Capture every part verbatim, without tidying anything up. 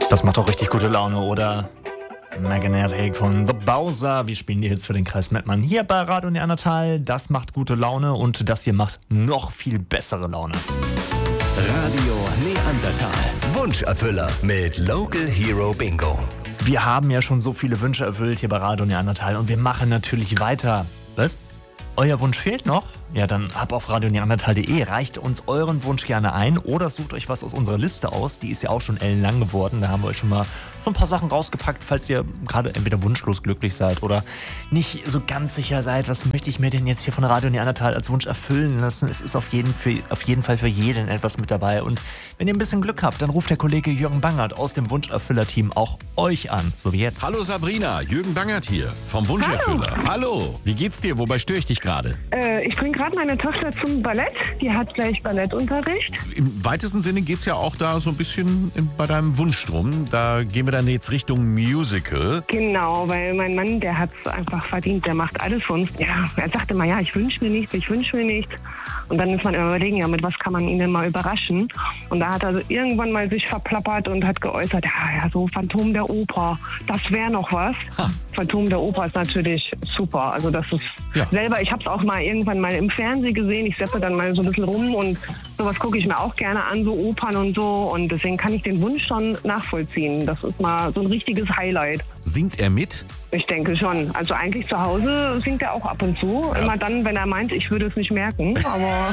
Das macht doch richtig gute Laune, oder? Magnetic von The Bowser. Wir spielen die Hits für den Kreis Mettmann hier bei Radio Neandertal. Das macht gute Laune und das hier macht noch viel bessere Laune. Radio Neandertal. Wunscherfüller mit Local Hero Bingo. Wir haben ja schon so viele Wünsche erfüllt hier bei Radio Neandertal und wir machen natürlich weiter. Was? Euer Wunsch fehlt noch? Ja, dann ab auf radio neandertal punkt de, reicht uns euren Wunsch gerne ein oder sucht euch was aus unserer Liste aus. Die ist ja auch schon ellenlang geworden. Da haben wir euch schon mal so ein paar Sachen rausgepackt, falls ihr gerade entweder wunschlos glücklich seid oder nicht so ganz sicher seid, was möchte ich mir denn jetzt hier von Radio Neandertal als Wunsch erfüllen lassen. Es ist auf jeden, für, auf jeden Fall für jeden etwas mit dabei. Und wenn ihr ein bisschen Glück habt, dann ruft der Kollege Jürgen Bangert aus dem Wunscherfüller-Team auch euch an, so wie jetzt. Hallo Sabrina, Jürgen Bangert hier vom Wunscherfüller. Hallo. Hallo, wie geht's dir? Wobei störe ich dich gerade? Äh, ich bringe gerade meine Tochter zum Ballett. Die hat gleich Ballettunterricht. Im weitesten Sinne geht's ja auch da so ein bisschen in, bei deinem Wunsch drum. Da gehen wir dann jetzt Richtung Musical. Genau, weil mein Mann, der hat es einfach verdient. Der macht alles für uns. Ja, er sagte mal, ja, ich wünsche mir nichts, ich wünsche mir nichts. Und dann muss man immer überlegen, ja, mit was kann man ihn denn mal überraschen? Und da hat er so irgendwann mal sich verplappert und hat geäußert, ja, ja, so Phantom der Oper, das wäre noch was. Ha. Phantom der Oper ist natürlich super. Also das ist ja. selber, ich habe es auch mal irgendwann mal im Fernsehen gesehen. Ich seppe dann mal so ein bisschen rum und sowas gucke ich mir auch gerne an, so Opern und so. Und deswegen kann ich den Wunsch schon nachvollziehen. Das ist mal so ein richtiges Highlight. Singt er mit? Ich denke schon. Also eigentlich zu Hause singt er auch ab und zu. Ja. Immer dann, wenn er meint, ich würde es nicht merken. Aber,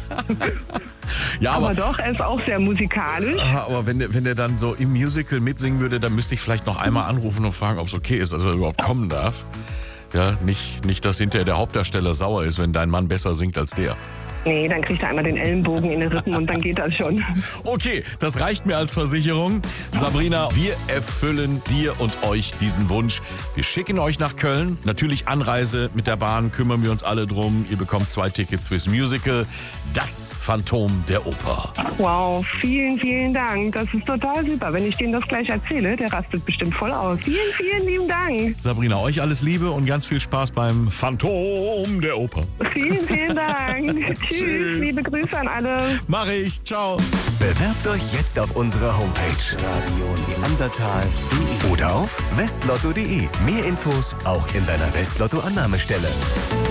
ja, aber, aber doch, er ist auch sehr musikalisch. Aber wenn der, wenn der dann so im Musical mitsingen würde, dann müsste ich vielleicht noch einmal anrufen und fragen, ob es okay ist, dass er überhaupt kommen darf. Ja, nicht, nicht, dass hinterher der Hauptdarsteller sauer ist, wenn dein Mann besser singt als der. Nee, dann kriegt er einmal den Ellenbogen in den Rippen und dann geht das schon. Okay, das reicht mir als Versicherung. Sabrina, wir erfüllen dir und euch diesen Wunsch. Wir schicken euch nach Köln. Natürlich Anreise mit der Bahn, kümmern wir uns alle drum. Ihr bekommt zwei Tickets fürs Musical. Das Phantom der Oper. Wow, vielen, vielen Dank. Das ist total super. Wenn ich dem das gleich erzähle, der rastet bestimmt voll aus. Vielen, vielen lieben Dank. Sabrina, euch alles Liebe und ganz viel Spaß beim Phantom der Oper. Vielen, vielen Dank. Tschüss, liebe Grüße an alle. Mach ich, ciao. Bewerbt euch jetzt auf unserer Homepage radio neandertal punkt de oder auf westlotto punkt de. Mehr Infos auch in deiner Westlotto-Annahmestelle.